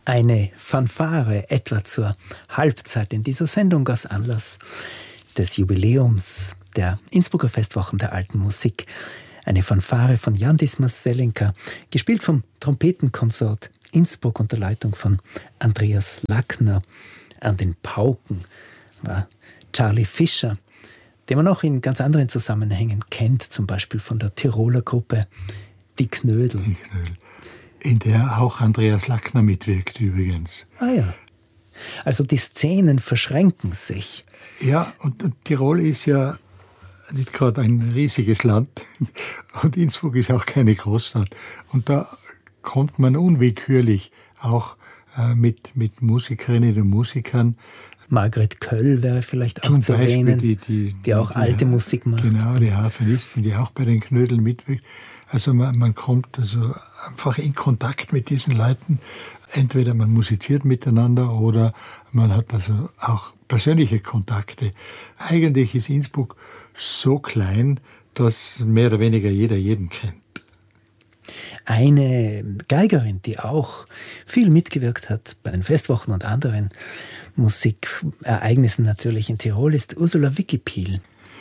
Eine Fanfare etwa zur Halbzeit in dieser Sendung aus Anlass des Jubiläums der Innsbrucker Festwochen der alten Musik. Eine Fanfare von Jan Dismas Selinka, gespielt vom Trompetenkonsort Innsbruck unter Leitung von Andreas Lackner. An den Pauken war Charlie Fischer, den man auch in ganz anderen Zusammenhängen kennt, zum Beispiel von der Tiroler Gruppe Die Knödel. Die Knödel. In der auch Andreas Lackner mitwirkt übrigens. Ah ja. Also die Szenen verschränken sich. Ja, und Tirol ist ja nicht gerade ein riesiges Land und Innsbruck ist auch keine Großstadt. Und da kommt man unwillkürlich auch mit Musikerinnen und Musikern. Margret Köll wäre vielleicht auch zu erwähnen, die auch alte Musik macht. Genau, die Harfenistin, die auch bei den Knödeln mitwirkt. Also man kommt also einfach in Kontakt mit diesen Leuten. Entweder man musiziert miteinander oder man hat also auch persönliche Kontakte. Eigentlich ist Innsbruck so klein, dass mehr oder weniger jeder jeden kennt. Eine Geigerin, die auch viel mitgewirkt hat bei den Festwochen und anderen Musikereignissen natürlich in Tirol, ist Ursula Wickipiel.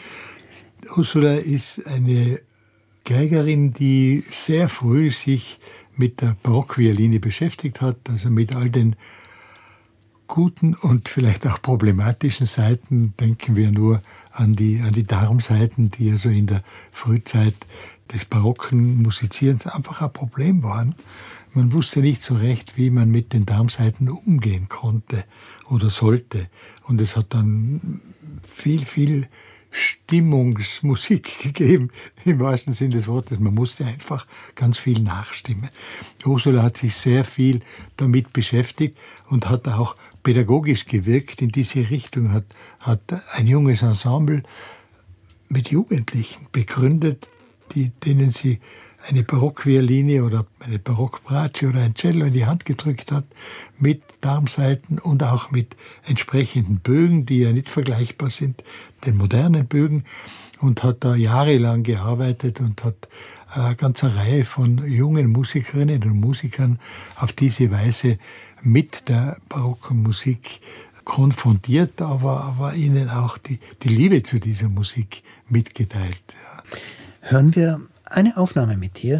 Ursula ist eine Geigerin, die sehr früh sich mit der Barockvioline beschäftigt hat, also mit all den guten und vielleicht auch problematischen Seiten. Denken wir nur an die Darmsaiten, die also in der Frühzeit des barocken Musizierens einfach ein Problem waren. Man wusste nicht so recht, wie man mit den Darmsaiten umgehen konnte oder sollte. Und es hat dann viel Stimmungsmusik gegeben, im wahrsten Sinne des Wortes. Man musste einfach ganz viel nachstimmen. Ursula hat sich sehr viel damit beschäftigt und hat auch pädagogisch gewirkt in diese Richtung, hat ein junges Ensemble mit Jugendlichen begründet, denen sie eine Barockvioline oder eine Barockbratsche oder ein Cello in die Hand gedrückt hat, mit Darmsaiten und auch mit entsprechenden Bögen, die ja nicht vergleichbar sind, den modernen Bögen, und hat da jahrelang gearbeitet und hat eine ganze Reihe von jungen Musikerinnen und Musikern auf diese Weise mit der barocken Musik konfrontiert, aber ihnen auch die Liebe zu dieser Musik mitgeteilt. Ja. Hören wir eine Aufnahme mit dir,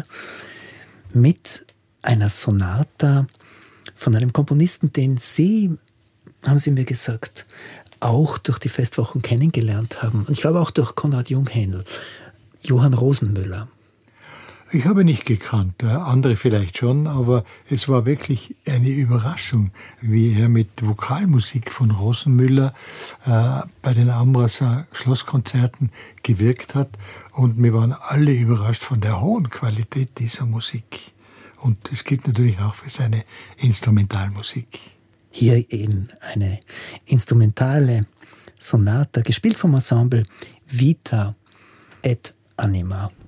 mit einer Sonata von einem Komponisten, den Sie, haben Sie mir gesagt, auch durch die Festwochen kennengelernt haben. Und ich glaube auch durch Konrad Junghänel, Johann Rosenmüller. Ich habe nicht gekannt, andere vielleicht schon, aber es war wirklich eine Überraschung, wie er mit Vokalmusik von Rosenmüller bei den Amraser Schlosskonzerten gewirkt hat. Und wir waren alle überrascht von der hohen Qualität dieser Musik. Und es gilt natürlich auch für seine Instrumentalmusik. Hier eben eine instrumentale Sonata, gespielt vom Ensemble Vita et Anima.